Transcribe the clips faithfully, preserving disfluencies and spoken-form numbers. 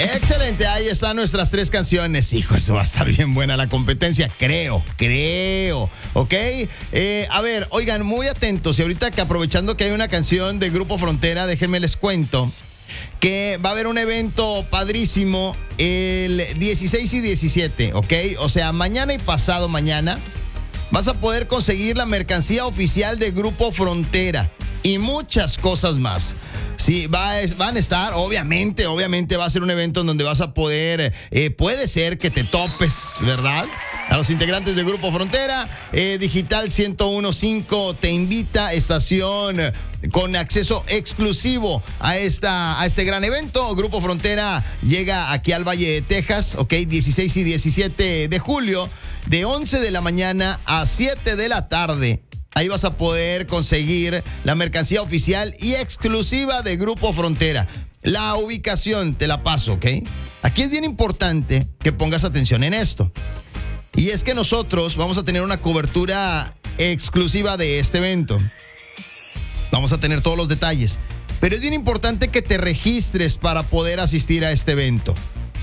Excelente, ahí están nuestras tres canciones. Hijo, eso va a estar bien buena la competencia. Creo, creo. ¿Ok? Eh, a ver, oigan, muy atentos. Y ahorita que aprovechando que hay una canción de Grupo Frontera, déjenme les cuento que va a haber un evento padrísimo el dieciséis y diecisiete, ¿ok? O sea, mañana y pasado mañana vas a poder conseguir la mercancía oficial de Grupo Frontera y muchas cosas más. Sí, va, van a estar, obviamente, obviamente va a ser un evento en donde vas a poder, eh, puede ser que te topes, ¿verdad? A los integrantes del Grupo Frontera, eh, Digital ciento uno punto cinco te invita, estación con acceso exclusivo a, esta, a este gran evento. Grupo Frontera llega aquí al Valle de Texas, ok, dieciséis y diecisiete de julio, de once de la mañana a siete de la tarde. Ahí vas a poder conseguir la mercancía oficial y exclusiva de Grupo Frontera. La ubicación te la paso, ¿ok? Aquí es bien importante que pongas atención en esto. Y es que nosotros vamos a tener una cobertura exclusiva de este evento. Vamos a tener todos los detalles. Pero es bien importante que te registres para poder asistir a este evento.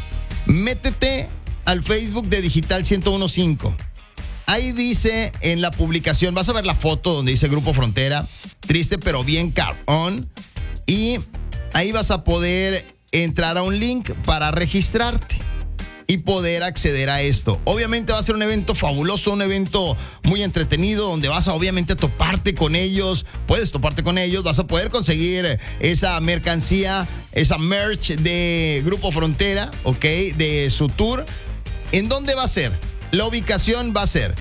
Métete al Facebook de Digital ciento uno punto cinco. Ahí dice en la publicación, vas a ver la foto donde dice Grupo Frontera, triste pero bien cabrón. Y ahí vas a poder entrar a un link para registrarte y poder acceder a esto. Obviamente va a ser un evento fabuloso, un evento muy entretenido, donde vas a obviamente toparte con ellos, puedes toparte con ellos, vas a poder conseguir esa mercancía, esa merch de Grupo Frontera, ok, de su tour. ¿En dónde va a ser? La ubicación va a ser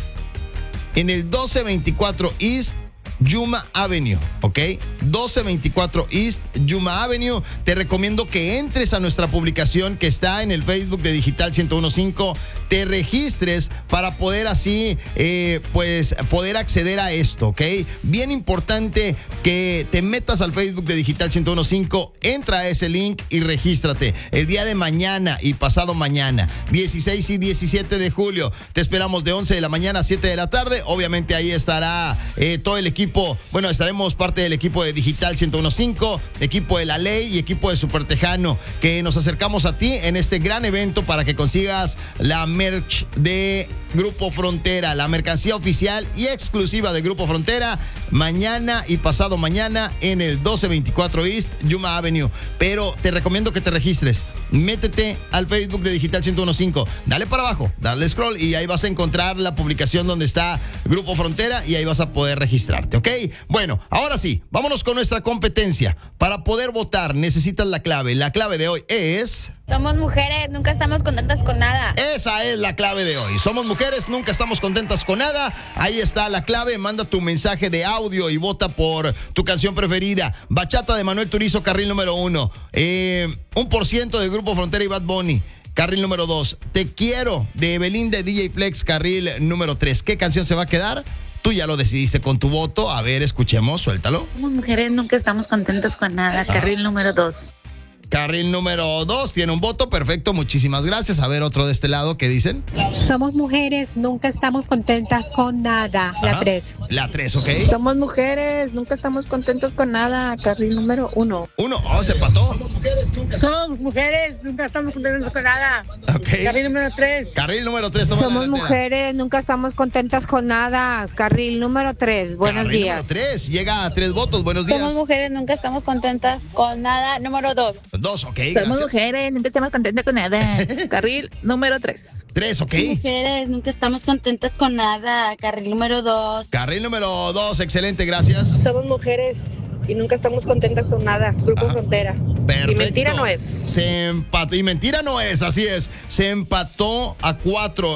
en el doce veinticuatro East Yuma Avenue, ¿ok? doce veinticuatro East Yuma Avenue. Te recomiendo que entres a nuestra publicación que está en el Facebook de Digital ciento uno punto cinco. Te registres para poder así, eh, pues, poder acceder a esto, ¿ok? Bien importante que te metas al Facebook de Digital ciento uno punto cinco, entra a ese link y regístrate. El día de mañana y pasado mañana, dieciséis y diecisiete de julio, te esperamos de once de la mañana a siete de la tarde. Obviamente ahí estará eh, todo el equipo. Bueno, estaremos parte del equipo de Digital ciento uno punto cinco, equipo de La Ley y equipo de Super Tejano, que nos acercamos a ti en este gran evento para que consigas la merch de Grupo Frontera, la mercancía oficial y exclusiva de Grupo Frontera, mañana y pasado mañana en el doce veinticuatro East Yuma Avenue. Pero te recomiendo que te registres. Métete al Facebook de Digital ciento uno punto cinco, dale para abajo, dale scroll y ahí vas a encontrar la publicación donde está Grupo Frontera y ahí vas a poder registrarte, ¿ok? Bueno, ahora sí, vámonos con nuestra competencia. Para poder votar necesitas la clave. La clave de hoy es... Somos mujeres, nunca estamos contentas con nada. Esa es la clave de hoy. Somos mujeres, nunca estamos contentas con nada. Ahí está la clave. Manda tu mensaje de audio y vota por tu canción preferida. Bachata de Manuel Turizo, carril número uno. Eh, un por ciento de Grupo Frontera y Bad Bunny, carril número dos. Te quiero de Belinda, D J Flex, carril número tres. ¿Qué canción se va a quedar? Tú ya lo decidiste con tu voto. A ver, escuchemos, suéltalo. Somos mujeres, nunca estamos contentas con nada. Carril número dos. Carril número dos tiene un voto, perfecto, muchísimas gracias. A ver, otro de este lado, ¿qué dicen? Somos mujeres, nunca estamos contentas con nada. La Ajá. tres. La tres, ok. Somos mujeres, nunca estamos contentos con nada. Carril número uno. Uno, oh, se empató. Somos mujeres, nunca estamos contentos con nada. Ok. Carril número tres. Carril número tres. Somos mujeres, nunca estamos contentas con nada. Carril número tres. Buenos Carril días. Número tres, llega a tres votos. Buenos días. Somos mujeres, nunca estamos contentas con nada. Número dos. Dos, ok. Somos gracias. mujeres, nunca estamos contentas con nada. Carril número tres. Tres, ok. Mujeres, nunca estamos contentas con nada. Carril número dos. Carril número dos, excelente, gracias. Somos mujeres y nunca estamos contentas con nada. Grupo Ajá. Frontera. Perfecto. Y mentira no es. Se empató. Y mentira no es, así es. Se empató a cuatro.